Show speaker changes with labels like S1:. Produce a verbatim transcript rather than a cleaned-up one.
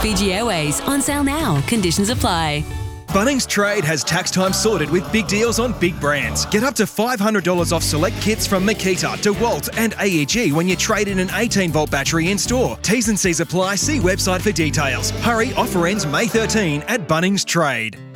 S1: Fiji Airways, on sale now. Conditions apply.
S2: Bunnings Trade has tax time sorted with big deals on big brands. Get up to five hundred dollars off select kits from Makita, DeWalt and A E G when you trade in an eighteen volt battery in store. T's and C's apply. See website for details. Hurry, offer ends May thirteenth at Bunnings Trade.